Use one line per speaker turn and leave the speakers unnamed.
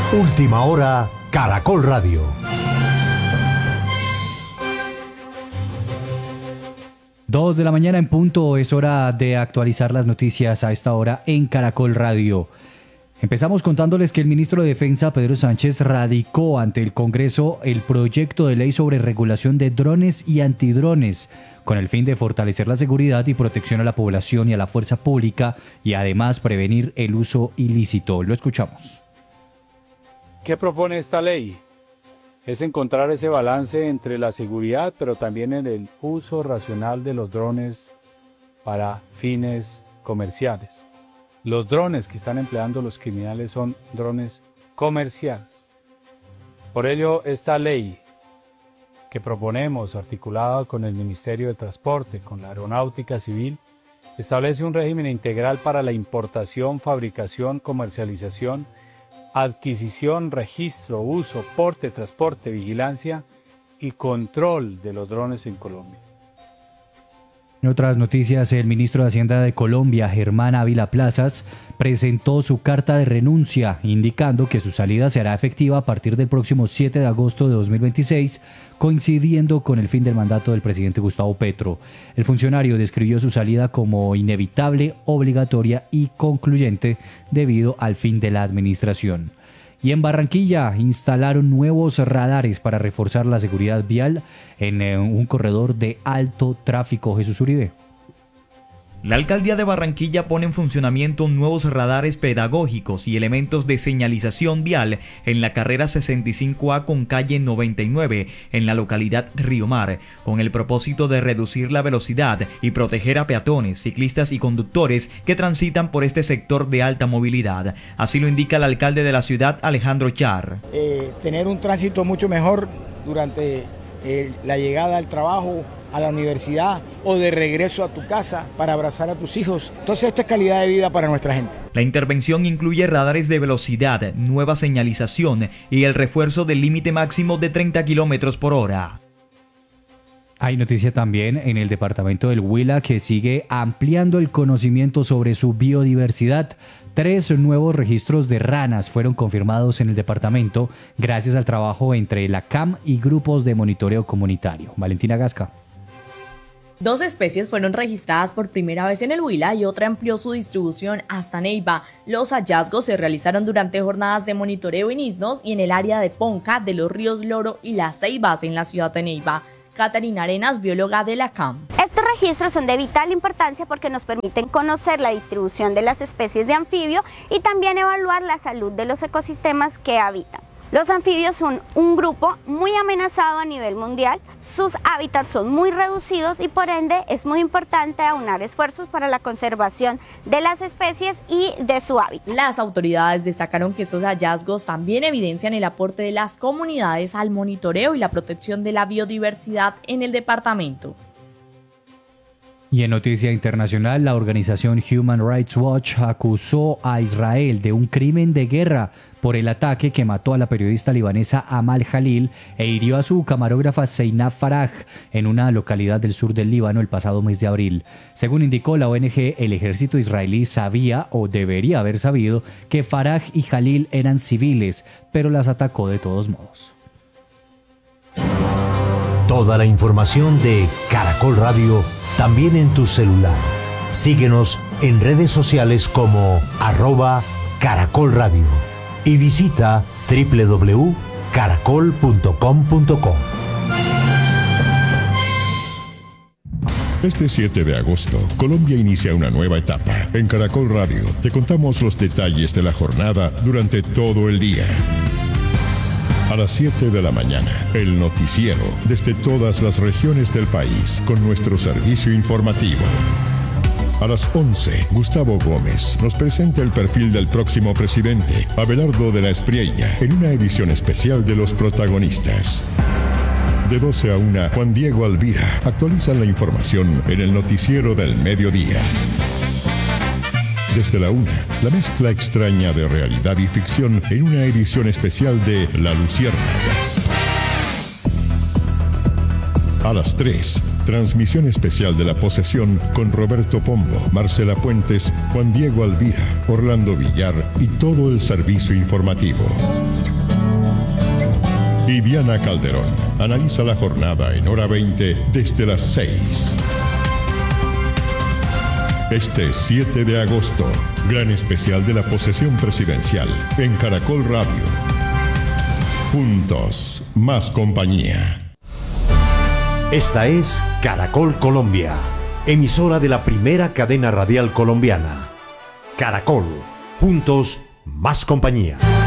Última hora, Caracol Radio.
Dos de la mañana en punto, es hora de actualizar las noticias a esta hora en Caracol Radio. Empezamos contándoles que el ministro de Defensa, Pedro Sánchez, radicó ante el Congreso el proyecto de ley sobre regulación de drones y antidrones, con el fin de fortalecer la seguridad y protección a la población y a la fuerza pública y además prevenir el uso ilícito. Lo escuchamos.
¿Qué propone esta ley? Es encontrar ese balance entre la seguridad, pero también en el uso racional de los drones para fines comerciales. Los drones que están empleando los criminales son drones comerciales. Por ello, esta ley que proponemos, articulada con el Ministerio de Transporte, con la Aeronáutica Civil, establece un régimen integral para la importación, fabricación, comercialización, adquisición, registro, uso, porte, transporte, vigilancia y control de los drones en Colombia.
En otras noticias, el ministro de Hacienda de Colombia, Germán Ávila Plazas, presentó su carta de renuncia, indicando que su salida será efectiva a partir del próximo 7 de agosto de 2026, coincidiendo con el fin del mandato del presidente Gustavo Petro. El funcionario describió su salida como inevitable, obligatoria y concluyente debido al fin de la administración. Y en Barranquilla instalaron nuevos radares para reforzar la seguridad vial en un corredor de alto tráfico. Jesús Uribe.
La alcaldía de Barranquilla pone en funcionamiento nuevos radares pedagógicos y elementos de señalización vial en la carrera 65A con calle 99 en la localidad Río Mar, con el propósito de reducir la velocidad y proteger a peatones, ciclistas y conductores que transitan por este sector de alta movilidad. Así lo indica el alcalde de la ciudad, Alejandro Char.
Tener un tránsito mucho mejor durante la llegada al trabajo, a la universidad o de regreso a tu casa para abrazar a tus hijos. Entonces esto es calidad de vida para nuestra gente.
La intervención incluye radares de velocidad, nueva señalización y el refuerzo del límite máximo de 30 kilómetros por hora.
Hay noticia también en el departamento del Huila, que sigue ampliando el conocimiento sobre su biodiversidad. 3 nuevos registros de ranas fueron confirmados en el departamento gracias al trabajo entre la CAM y grupos de monitoreo comunitario. Valentina Gasca.
2 especies fueron registradas por primera vez en el Huila y otra amplió su distribución hasta Neiva. Los hallazgos se realizaron durante jornadas de monitoreo en Isnos y en el área de Ponca, de los ríos Loro y Las Ceibas en la ciudad de Neiva. Catarina Arenas, bióloga de la CAM.
Estos registros son de vital importancia porque nos permiten conocer la distribución de las especies de anfibio y también evaluar la salud de los ecosistemas que habitan. Los anfibios son un grupo muy amenazado a nivel mundial, sus hábitats son muy reducidos y por ende es muy importante aunar esfuerzos para la conservación de las especies y de su hábitat.
Las autoridades destacaron que estos hallazgos también evidencian el aporte de las comunidades al monitoreo y la protección de la biodiversidad en el departamento.
Y en noticia internacional, la organización Human Rights Watch acusó a Israel de un crimen de guerra por el ataque que mató a la periodista libanesa Amal Jalil e hirió a su camarógrafa Seinab Faraj en una localidad del sur del Líbano el pasado mes de abril. Según indicó la ONG, el ejército israelí sabía o debería haber sabido que Faraj y Jalil eran civiles, pero las atacó de todos modos.
Toda la información de Caracol Radio también en tu celular. Síguenos en redes sociales como @Caracol Radio y visita www.caracol.com.co.
Este 7 de agosto, Colombia inicia una nueva etapa. En Caracol Radio te contamos los detalles de la jornada durante todo el día. A las 7 de la mañana, el noticiero desde todas las regiones del país con nuestro servicio informativo. A las 11, Gustavo Gómez nos presenta el perfil del próximo presidente, Abelardo de la Espriella, en una edición especial de Los Protagonistas. De 12 a 1, Juan Diego Alvira actualiza la información en el noticiero del mediodía. Desde la 1, la mezcla extraña de realidad y ficción en una edición especial de La Luciérnaga. A las 3, Transmisión especial de la posesión con Roberto Pombo, Marcela Puentes, Juan Diego Alvira, Orlando Villar y todo el servicio informativo. Viviana Calderón analiza la jornada en hora 20 desde las 6. Este 7 de agosto, gran especial de la posesión presidencial en Caracol Radio. Juntos, más compañía.
Esta es Caracol Colombia, emisora de la primera cadena radial colombiana. Caracol, juntos, más compañía.